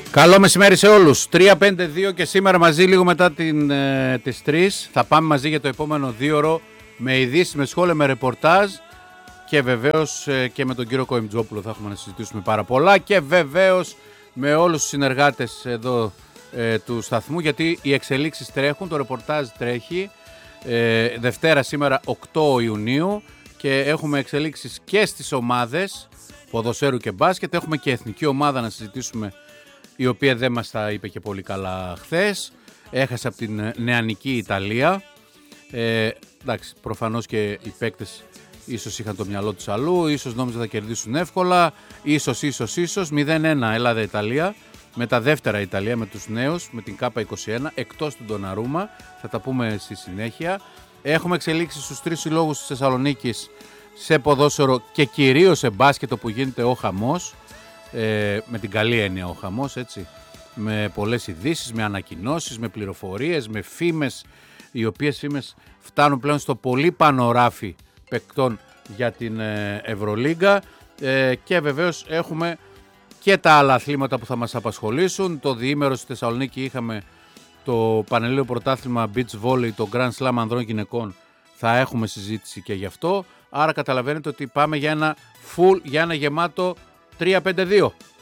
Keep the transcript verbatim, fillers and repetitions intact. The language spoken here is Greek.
Καλό μεσημέρι σε όλους. τρία πέντε δύο και σήμερα μαζί λίγο μετά την, ε, τις τρεις θα πάμε μαζί για το επόμενο δύο ώρο με ειδήσεις, με σχόλια, με ρεπορτάζ και βεβαίως ε, και με τον κύριο Κοημτζόπουλο θα έχουμε να συζητήσουμε πάρα πολλά και βεβαίως με όλους τους συνεργάτες εδώ ε, του σταθμού, γιατί οι εξελίξεις τρέχουν, το ρεπορτάζ τρέχει ε, Δευτέρα σήμερα οκτώ Ιουνίου και έχουμε εξελίξεις και στις ομάδες ποδοσφαίρου και μπάσκετ. Έχουμε και εθνική ομάδα να συζητήσουμε, η οποία δεν μας τα είπε και πολύ καλά χθες. Έχασε από την νεανική Ιταλία. Ε, εντάξει, προφανώς και οι παίκτες ίσως είχαν το μυαλό τους αλλού, ίσως νόμιζαν θα κερδίσουν εύκολα, ίσως, ίσως, ίσως. μηδέν ένα Ελλάδα-Ιταλία, με τα δεύτερα Ιταλία, με τους νέους, με την Κάπα είκοσι ένα, εκτός του Ντοναρούμα. Θα τα πούμε στη συνέχεια. Έχουμε εξελίξει στους τρεις συλλόγους της Θεσσαλονίκης σε ποδόσφαιρο και κυρίως σε μπάσκετ, όπου γίνεται ο χαμός. Ε, με την καλή έννοια ο χαμός, έτσι, με πολλές ειδήσεις, με ανακοινώσεις, με πληροφορίες, με φήμες, οι οποίες φήμες φτάνουν πλέον στο πολύ πάνω ράφι παικτών για την ε, Ευρωλίγκα ε, και βεβαίως έχουμε και τα άλλα αθλήματα που θα μας απασχολήσουν. Το διήμερο στη Θεσσαλονίκη είχαμε το Πανελλήνιο Πρωτάθλημα Beach Volley, το Grand Slam ανδρών γυναικών, θα έχουμε συζήτηση και γι' αυτό, άρα καταλαβαίνετε ότι πάμε για ένα full, για ένα γεμάτο τρία πέντε δύο.